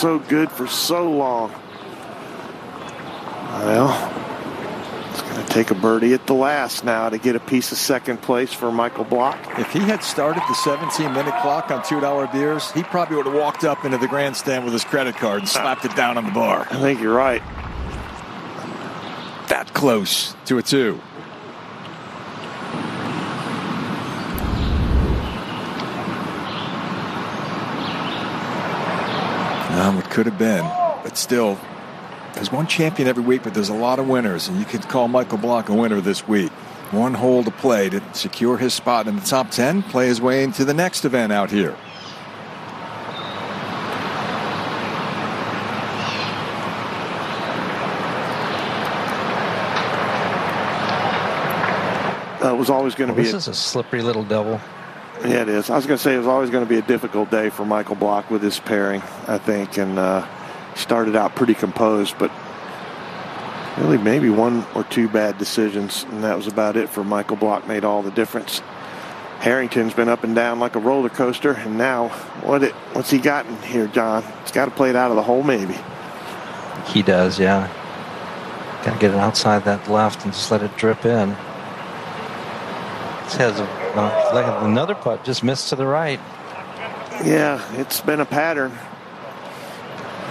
so good for so long. Well, it's going to take a birdie at the last now to get a piece of second place for Michael Block. If he had started the 17-minute clock on $2 beers, he probably would have walked up into the grandstand with his credit card and slapped it down on the bar. I think you're right. That close to a 2. It could have been, but still, there's one champion every week, but there's a lot of winners, and you could call Michael Block a winner this week. One hole to play to secure his spot in the top 10, play his way into the next event out here. It was always going to be. This is a slippery little devil. Yeah, it is. I was going to say it was always going to be a difficult day for Michael Block with this pairing, I think, and started out pretty composed, but really maybe one or two bad decisions, and that was about it for Michael Block. Made all the difference. Harrington's been up and down like a roller coaster, and now what's he gotten here, John? He's got to play it out of the hole, maybe. He does, yeah. Got to get it outside that left and just let it drip in. This has another putt, just missed to the right. Yeah, it's been a pattern.